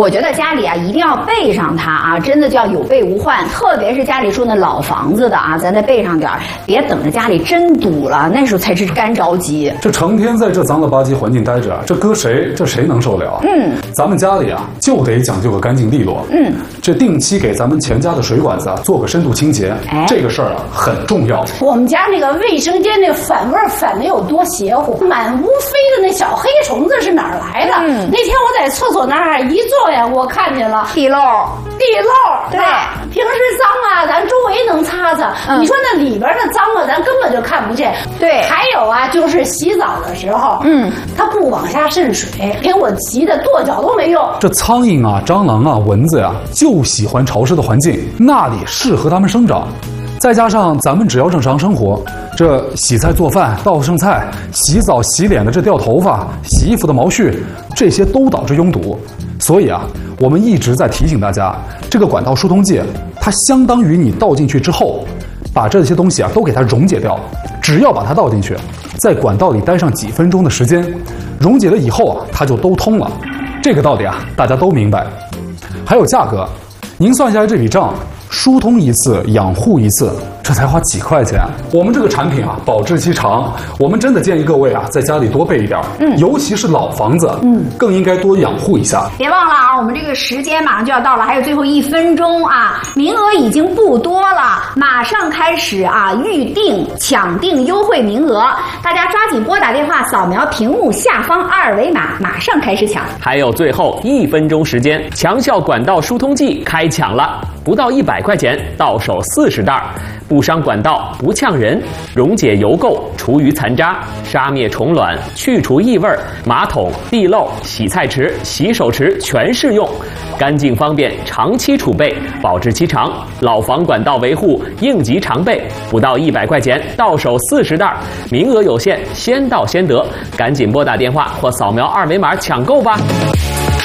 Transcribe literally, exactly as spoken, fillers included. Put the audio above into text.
我觉得家里啊一定要备上它啊，真的叫有备无患。特别是家里住那老房子的啊，咱再备上点儿，别等着家里真堵了，那时候才是干着急。 这成天在这脏了吧唧环境待着，这搁谁这谁能受了？嗯，咱们家里啊就得讲究个干净利落。嗯，这定期给咱们全家的水管子啊做个深度清洁，哎、这个事儿啊很重要。 我们家那个卫生间那个反味儿反的有多邪乎，满屋飞的那小黑虫子是哪儿来的？嗯、那天我在厕所那儿一坐呀，我看见了地漏， 地漏。对，啊、平时脏啊，咱周围能擦擦。嗯、你说那里边的脏啊，咱根本就看不见。 对， 还有啊，就是洗澡的时候，嗯，它不往下渗水，给我急得跺脚都没用。 这苍蝇啊、蟑螂啊、蚊子呀、啊，就喜欢潮湿的环境，那里适合它们生长。再加上咱们只要正常生活，这洗菜做饭、倒剩菜、洗澡洗脸的这掉头发、洗衣服的毛絮，这些都导致拥堵。所以啊，我们一直在提醒大家，这个管道疏通剂，它相当于你倒进去之后，把这些东西啊都给它溶解掉。只要把它倒进去，在管道里待上几分钟的时间，溶解了以后啊，它就都通了。这个道理啊，大家都明白。还有价格，您算下来这笔账。疏通一次，养护一次，这才花几块钱。我们这个产品啊，保质期长，我们真的建议各位啊，在家里多备一点。嗯，尤其是老房子，嗯，更应该多养护一下。 别忘了啊，我们这个时间马上就要到了，还有最后一分钟啊，名额已经不多了，马上开始啊，预定抢订优惠名额，大家抓紧拨打电话，扫描屏幕下方二维码，马上开始抢。 还有最后一分钟时间，强效管道疏通剂开抢了，不到一百块钱到手四十袋，不伤管道，不呛人，溶解油垢，除余残渣，杀灭虫卵，去除异味，马桶、地漏、洗菜池、洗手池全适用，干净方便，长期储备，保质期长，老房管道维护应急常备，不到一百块钱到手四十袋，名额有限，先到先得，赶紧拨打电话或扫描二维码抢购吧。